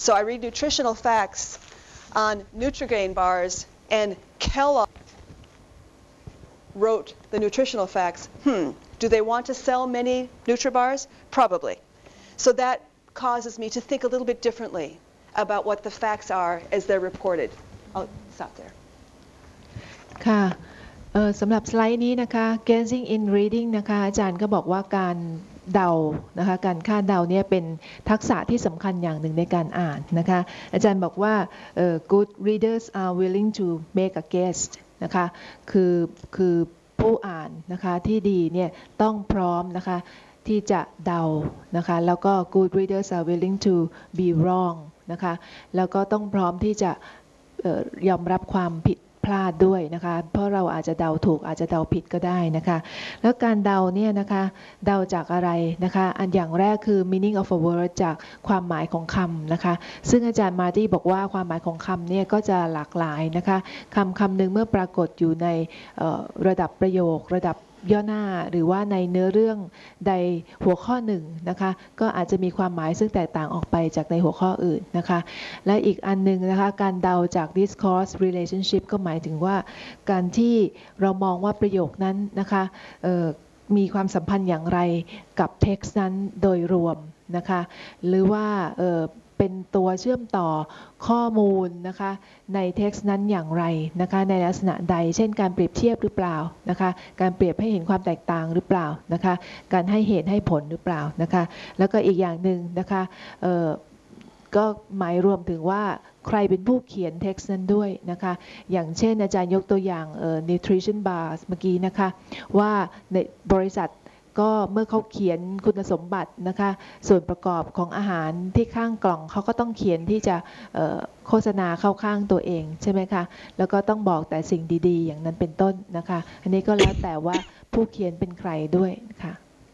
So I read nutritional facts on Nutrigrain bars, and Kellogg wrote the nutritional facts. Do they want to sell many NutriBars? Probably. So that causes me to think a little bit differently about what the facts are as they're reported. I'll stop there. ค่ะสำหรับสไลด์นี้นะคะ Gazing in Reading นะคะอาจารย์ก็บอกว่าการเดานะคะการคาดเดาเนี่ยเป็นทักษะที่สำคัญอย่างหนึ่งในการอ่านนะคะอาจารย์บอกว่าgood readers are willing to make a guess นะคะคือผู้อ่านนะคะที่ดีเนี่ยต้องพร้อมนะคะที่จะเดานะคะแล้วก็ good readers are willing to be wrong นะคะแล้วก็ต้องพร้อมที่จะยอมรับความผิดพลาดด้วยนะคะเพราะเราอาจจะเดาถูกอาจจะเดาผิดก็ได้นะคะแล้วการเดาเนี่ยนะคะเดาจากอะไรนะคะอันอย่างแรกคือ meaning of a word จากความหมายของคำนะคะซึ่งอาจารย์มาร์ตี้บอกว่าความหมายของคำเนี่ยก็จะหลากหลายนะคะคำหนึ่งเมื่อปรากฏอยู่ในระดับประโยคระดับย่อหน้าหรือว่าในเนื้อเรื่องใดหัวข้อหนึ่งนะคะก็อาจจะมีความหมายซึ่งแตกต่างออกไปจากในหัวข้ออื่นนะคะและอีกอันนึงนะคะการเดาจาก discourse relationship ก็หมายถึงว่าการที่เรามองว่าประโยคนั้นนะคะมีความสัมพันธ์อย่างไรกับ text นั้นโดยรวมนะคะหรือว่าเป็นตัวเชื่อมต่อข้อมูลนะคะใน text นั้นอย่างไรนะคะในลักษณะใดเช่นการเปรียบเทียบหรือเปล่านะคะการเปรียบให้เห็นความแตกต่างหรือเปล่านะคะการให้เหตุให้ผลหรือเปล่านะคะแล้วก็อีกอย่างหนึ่งนะคะก็หมายรวมถึงว่าใครเป็นผู้เขียน text นั้นด้วยนะคะอย่างเช่นอาจารย์ยกตัวอย่างnutrition bars เมื่อกี้นะคะว่าในบริษัทก็เมื่อเขาเขียนคุณสมบัตินะคะส่วนประกอบของอาหารที่ข้างกล่องเขาก็ต้องเขียนที่จะโฆษณาเข้าข้างตัวเองใช่ไหมคะแล้วก็ต้องบอกแต่สิ่งดีๆอย่างนั้นเป็นต้นนะคะอันนี้ก็แล้วแต่ว่าผู้เขียนเป็นใครด้วยค่ะ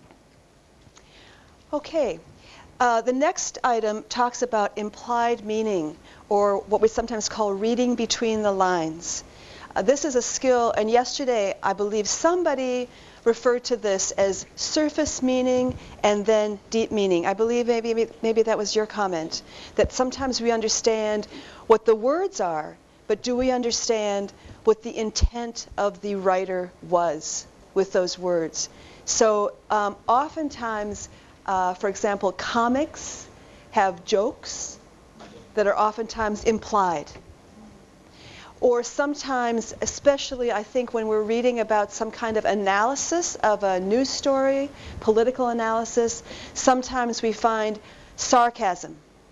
Okay. The next item talks about implied meaning, or what we sometimes call reading between the lines. This is a skill, and yesterday I believe somebody referred to this as surface meaning and then deep meaning. I believe maybe that was your comment, that sometimes we understand what the words are, but do we understand what the intent of the writer was with those words? So oftentimes, for example, comics have jokes that are oftentimes implied. Or sometimes, especially I think when we're reading about some kind of analysis of a news story, political analysis, sometimes we find sarcasm,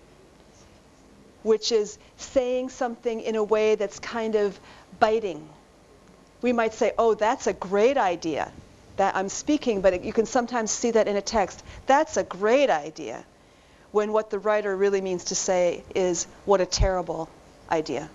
which is saying something in a way that's kind of biting. We might say, oh, that's a great idea. That I'm speaking, but you can sometimes see that in a text. That's a great idea, when what the writer really means to say is, what a terrible idea.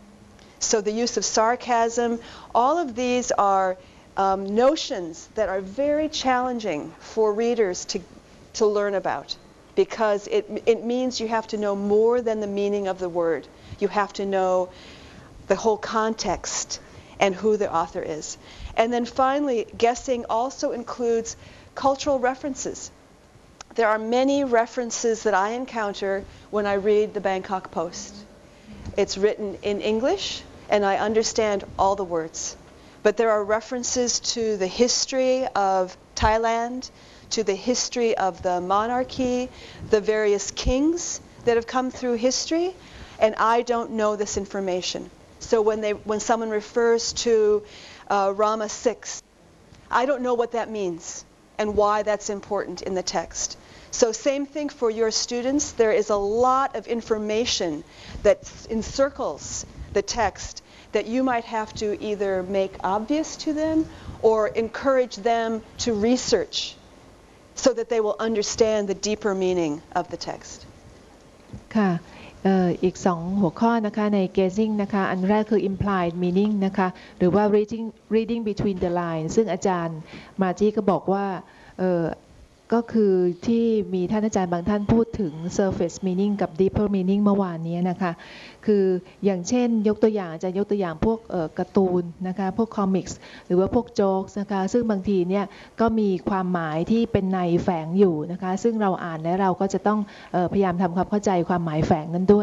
So the use of sarcasm, all of these are notions that are very challenging for readers to learn about, because it means you have to know more than the meaning of the word. You have to know the whole context and who the author is. And then finally, guessing also includes cultural references. There are many references that I encounter when I read the Bangkok Post. It's written in English, and I understand all the words. But there are references to the history of Thailand, to the history of the monarchy, the various kings that have come through history, and I don't know this information. So when someone refers to Rama VI, I don't know what that means and why that's important in the text. So same thing for your students. There is a lot of information that encircles the text that you might have to either make obvious to them or encourage them to research so that they will understand the deeper meaning of the text. ค่ะอีก2หัวข้อนะคะใน Gazing นะคะอันแรกคือ implied meaning นะคะหรือว่า reading between the lines ซึ่งอาจารย์มาจี้ก็บอกว่าก็คือที่มีท่านอาจารย์บางท่านพูดถึง surface meaning กับ deeper meaning เมื่อวานนี้นะคะคืออย่างเช่นยกตัวอย่างจะยกตัวอย่างพวกการ์ตูนนะคะพวกคอมิกส์หรือว่าพวกโจ๊กนะคะซึ่งบางทีเนี่ยก็มีความหมายที่เป็นในแฝงอยู่นะคะซึ่งเราอ่านและเราก็จะต้องพยายามทำความเข้าใจความหมายแฝงนั้นด้วย